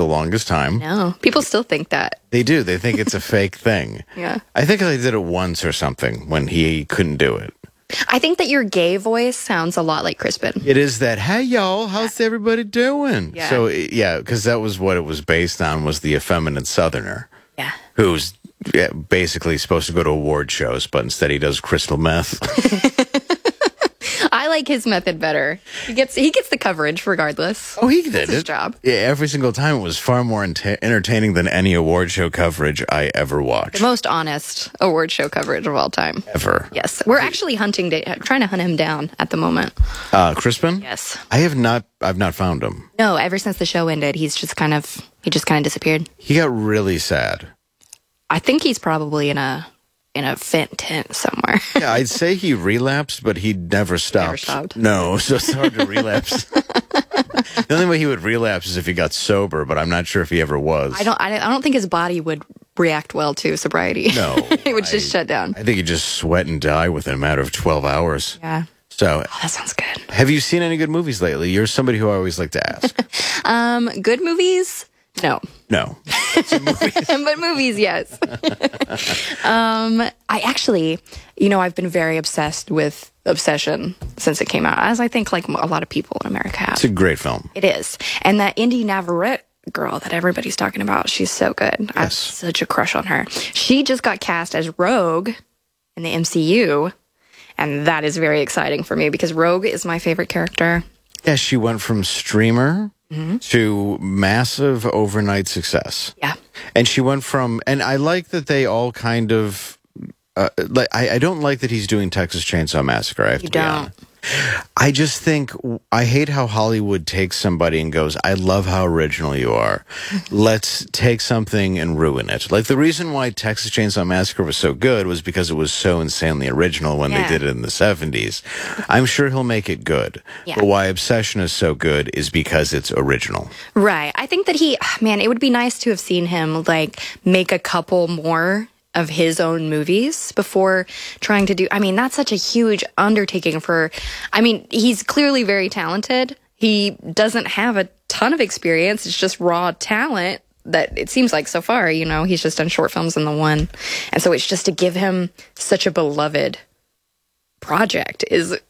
the longest time. No, people still think that. They do. They think it's a fake thing. Yeah. I think they did it once or something when he couldn't do it. I think that your gay voice sounds a lot like Crispin. It is that, hey, y'all, how's everybody doing? Yeah. So, yeah, because that was what it was based on, was the effeminate Southerner. Yeah. Who's basically supposed to go to award shows, but instead he does crystal meth. I like his method better. He gets the coverage regardless. Oh, he did That's his it. job. Yeah, every single time it was far more entertaining than any award show coverage I ever watched. The most honest award show coverage of all time. Ever. Yes. We're actually trying to hunt him down at the moment. Crispin? Yes. I've not found him. No, ever since the show ended, he just kind of disappeared. He got really sad. I think he's probably in a vent tent somewhere. Yeah, I'd say he relapsed, but he never stopped. Never stopped. No, so it's hard to relapse. The only way he would relapse is if he got sober, but I'm not sure if he ever was. I don't think his body would react well to sobriety. No. It would just shut down. I think he'd just sweat and die within a matter of 12 hours. Yeah. So, Oh, that sounds good. have you seen any good movies lately? You're somebody who I always like to ask. Good movies? No. No. But movies, yes. I actually, I've been very obsessed with Obsession since it came out, as I think like a lot of people in America have. It's a great film. It is. And that Indy Navarrete girl that everybody's talking about, she's so good. I have Yes. such a crush on her. She just got cast as Rogue in the MCU, and that is very exciting for me because Rogue is my favorite character. Yeah, she went from streamer to massive overnight success. Yeah. And she went from, and I like that they all kind of, I don't like that he's doing Texas Chainsaw Massacre. I have You to be don't. honest. I just think, I hate how Hollywood takes somebody and goes, I love how original you are. Let's take something and ruin it. Like the reason why Texas Chainsaw Massacre was so good was because it was so insanely original when they Yeah. did it in the 70s. I'm sure he'll make it good. Yeah. But why Obsession is so good is because it's original. Right. I think that it would be nice to have seen him like make a couple more of his own movies before trying to do. That's such a huge undertaking he's clearly very talented. He doesn't have a ton of experience. It's just raw talent that it seems like so far, he's just done short films in the one. And so it's just to give him such a beloved project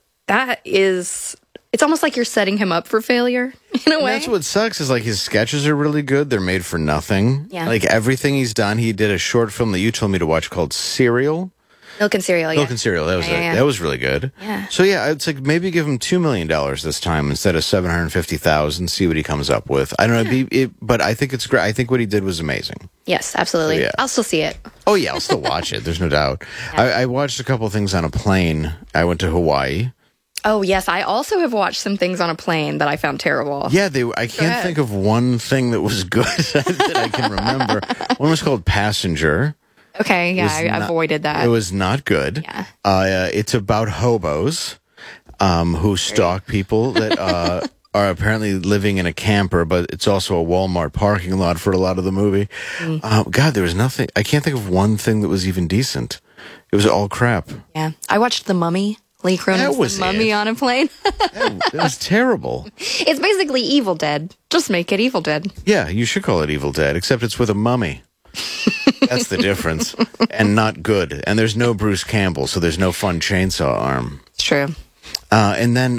it's almost like you're setting him up for failure in a And way. that's what sucks is like his sketches are really good. They're made for nothing. Yeah. Like everything he's done, he did a short film that you told me to watch called Serial. Milk and cereal, yeah. Milk and Cereal. That was Yeah. that was really good. Yeah. So yeah, it's like maybe give him $2 million this time instead of $750,000. See what he comes up with. I don't know, but I think it's great. I think what he did was amazing. Yes, absolutely. Yeah. I'll still see it. Oh yeah, I'll still watch it. There's no doubt. I watched a couple of things on a plane. I went to Hawaii. Oh, yes. I also have watched some things on a plane that I found terrible. Yeah, I can't ahead. think of one thing that was good that I can remember. One was called Passenger. Okay, yeah, was I not- avoided that. It was not good. Yeah. It's about hobos who stalk people that are apparently living in a camper, but it's also a Walmart parking lot for a lot of the movie. God, there was nothing. I can't think of one thing that was even decent. It was all crap. Yeah. I watched The Mummy. Lee That Cronin's was The Mummy it. on a plane. It was terrible. It's basically Evil Dead. Just make it Evil Dead. Yeah, you should call it Evil Dead, except it's with a mummy. That's the difference. And not good. And there's no Bruce Campbell, so there's no fun chainsaw arm. It's true. And then,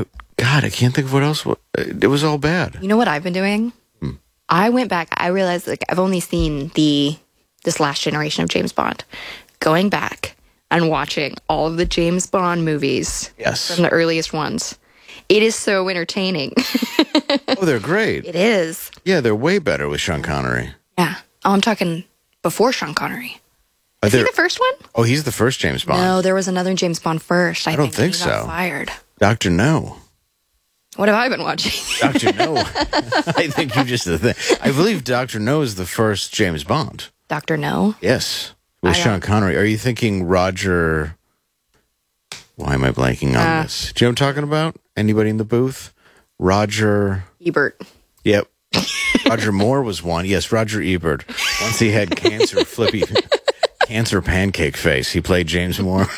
I can't think of what else. It was all bad. You know what I've been doing? I went back. I realized I've only seen this last generation of James Bond. Going back and watching all of the James Bond movies Yes. from the earliest ones. It is so entertaining. Oh, they're great. It is. Yeah, they're way better with Sean Connery. Yeah. Oh, I'm talking before Sean Connery. Are Is he there- the first one? Oh, he's the first James Bond. No, there was another James Bond first. I don't think He got so. Fired. Dr. No. What have I been watching? Dr. No. I think you just the thing. I believe Dr. No is the first James Bond. Dr. No. Yes. With I Sean Connery. Are you thinking Roger? Why am I blanking on this? Do you know what I'm talking about? Anybody in the booth? Roger. Ebert. Yep. Roger Moore was one. Yes, Roger Ebert. Once he had cancer pancake face. He played James Moore.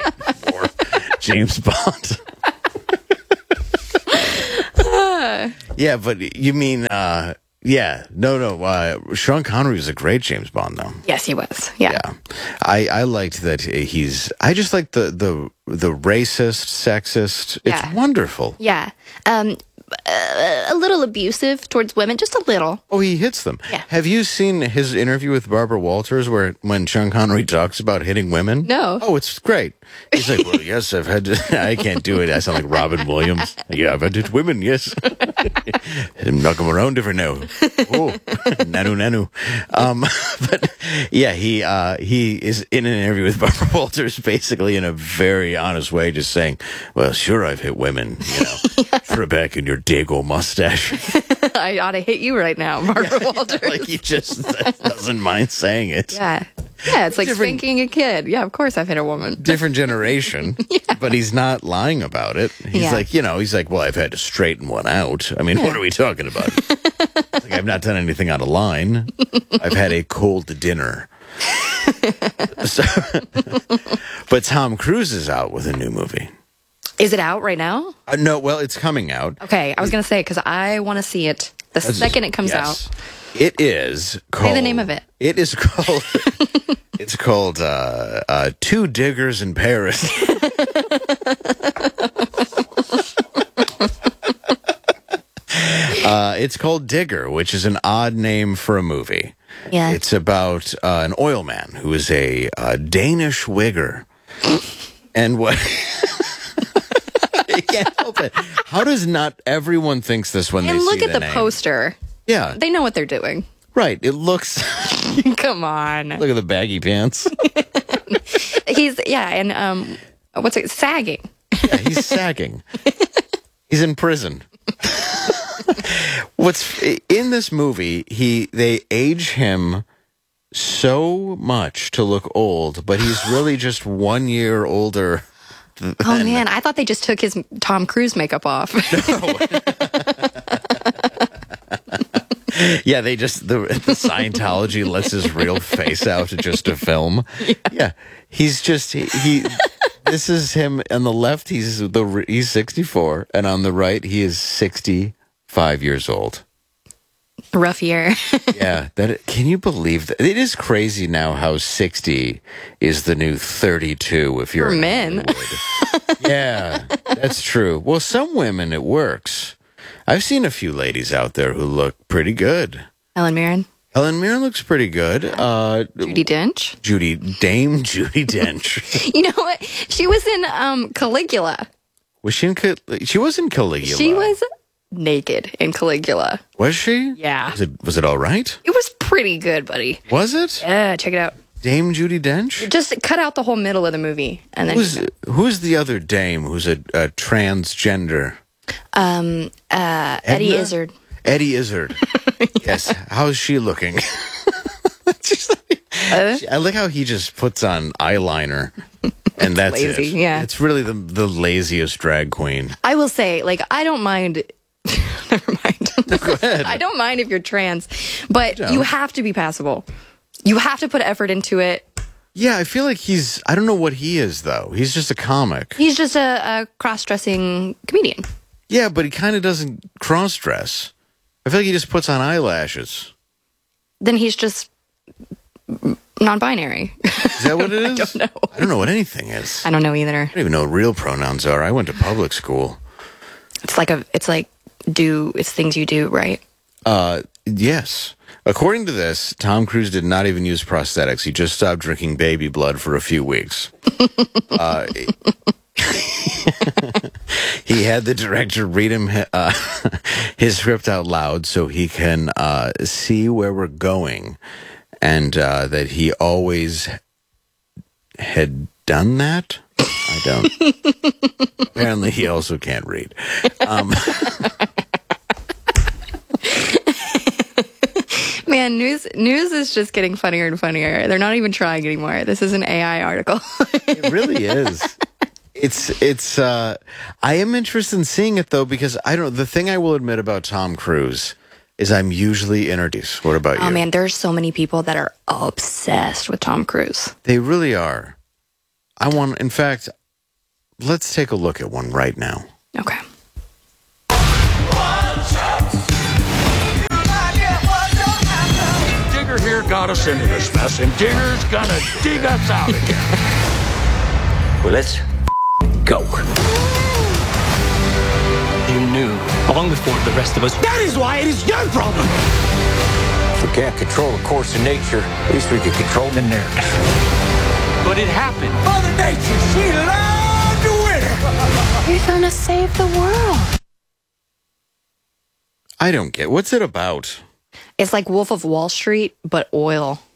James Bond. Yeah, but you mean, yeah, no. Sean Connery was a great James Bond, though. Yes, he was. Yeah. Yeah, I liked that he's. I just like the racist, sexist. It's Yeah. wonderful. Yeah. A little abusive towards women, just a little. Oh, he hits them. Yeah. Have you seen his interview with Barbara Walters when Sean Connery talks about hitting women? No. Oh, it's great. He's like, well, yes, I've had to. I can't do it. I sound like Robin Williams. Yeah, I've had to hit women, yes. Knock them around different now. Oh, nanu. But yeah, he is in an interview with Barbara Walters, basically in a very honest way, just saying, well, sure, I've hit women, for back in your dago mustache. I ought to hit you right now, Barbara Walters. Like he just doesn't mind saying it. Yeah. Yeah, it's like Different- spanking a kid. Yeah, of course I've hit a woman. Different generation, but he's not lying about it. He's Yeah. like, he's like, well, I've had to straighten one out. I mean, what are we talking about? Like, I've not done anything out of line. I've had a cold dinner. So, but Tom Cruise is out with a new movie. Is it out right now? No, well, it's coming out. Okay, I was going to say, because I want to see it the second it comes Yes. out. It is called. Say the name of it. It is called. It's called Two Diggers in Paris. It's called Digger, which is an odd name for a movie. Yeah. It's about an oil man who is a Danish wigger. And what? You can't help it. How does not everyone thinks this when And they look see at the name? poster. Yeah, They know what they're doing. right. It looks. Come on. Look at the baggy pants. And what's it? Sagging. Yeah, he's sagging. He's in prison. What's in this movie? They age him so much to look old, but he's really just 1 year older. Oh man, I thought they just took his Tom Cruise makeup off. Yeah, they just the Scientology lets his real face out just to film. Yeah, he's just he. This is him on the left. He's 64, and on the right he is 65 years old. Rough year. Yeah, can you believe that? It is crazy now how 60 is the new 32 if you're For in men. Hollywood. Yeah, that's true. Well, some women it works. I've seen a few ladies out there who look pretty good. Helen Mirren. Helen Mirren looks pretty good. Judi Dench. Dame Judi Dench. You know what? She was in Caligula. Was she in? She was in Caligula. She was naked in Caligula. Was she? Yeah. Was it all right? It was pretty good, buddy. Was it? Yeah, check it out. Dame Judi Dench. Just cut out the whole middle of the movie, and then Who's the other dame who's a transgender? Eddie Izzard. Eddie Izzard. Yes. How's she looking? I like how he just puts on eyeliner, and that's Lazy, it. yeah. It's really the laziest drag queen. I will say, like, I don't mind. Never mind. Go ahead. I don't mind if you're trans, but don't. you have to be passable. You have to put effort into it. Yeah, I feel like I don't know what he is, though. He's just a comic. He's just a cross-dressing comedian. Yeah, but he kind of doesn't cross-dress. I feel like he just puts on eyelashes. Then he's just non-binary. Is that what it is? I don't know. I don't know what anything is. I don't know either. I don't even know what real pronouns are. I went to public school. It's things you do, right? Yes. According to this, Tom Cruise did not even use prosthetics. He just stopped drinking baby blood for a few weeks. He had the director read him his script out loud so he can see where we're going, and that he always had done that. I don't. Apparently, he also can't read. Man, news is just getting funnier and funnier. They're not even trying anymore. This is an AI article. It really is. It's I am interested in seeing it though, because the thing I will admit about Tom Cruise is I'm usually introduced. What about you? Oh man, there's so many people that are obsessed with Tom Cruise. They really are. In fact, let's take a look at one right now. Okay. One shot. got us into this mess, and Digger's gonna dig us out again. Well, let's go. You knew long before the rest of us. That is why it is your problem. If we can't control the course of nature, at least we can control the narrative. But it happened. Mother Nature, she loved to win. You're gonna save the world. I don't get. What's it about? It's like Wolf of Wall Street, but oil.